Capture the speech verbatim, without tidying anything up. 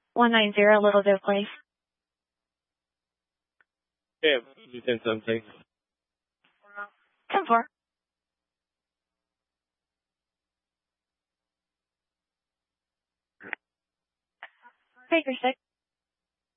one nine zero Littleville Place. Yeah, you ten something. ten four. Baker six.